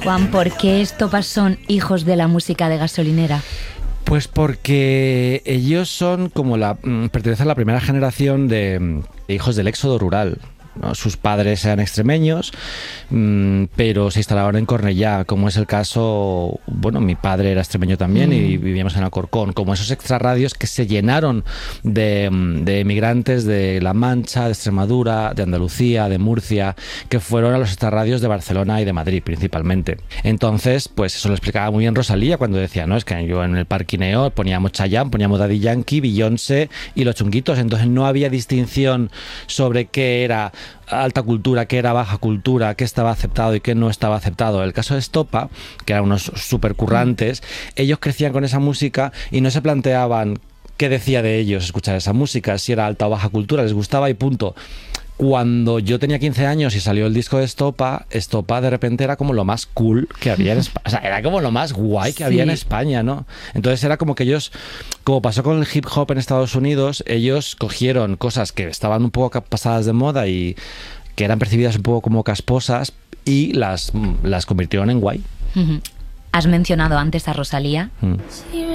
Juan, ¿por qué Estopa son hijos de la música de gasolinera? Pues porque ellos son como pertenecen a la primera generación de hijos del éxodo rural, ¿no? Sus padres eran extremeños, pero se instalaron en Cornellá, como es el caso, bueno, mi padre era extremeño también y vivíamos en Alcorcón, como esos extrarradios que se llenaron de emigrantes de La Mancha, de Extremadura, de Andalucía, de Murcia, que fueron a los extrarradios de Barcelona y de Madrid principalmente. Entonces, pues eso lo explicaba muy bien Rosalía cuando decía, no, es que yo en el parquineo poníamos Chayanne, poníamos Daddy Yankee, Beyoncé y Los Chunguitos, entonces no había distinción sobre qué era alta cultura, qué era baja cultura, qué estaba aceptado y qué no estaba aceptado. El caso de Estopa, que eran unos supercurrantes, ellos crecían con esa música y no se planteaban qué decía de ellos escuchar esa música, si era alta o baja cultura, les gustaba y punto. Cuando yo tenía 15 años y salió el disco de Estopa de repente era como lo más cool que había en España. O sea, era como lo más guay que había en España, ¿no? Entonces era como que ellos, como pasó con el hip hop en Estados Unidos, ellos cogieron cosas que estaban un poco pasadas de moda y que eran percibidas un poco como casposas y las convirtieron en guay. Has mencionado antes a Rosalía. Sí,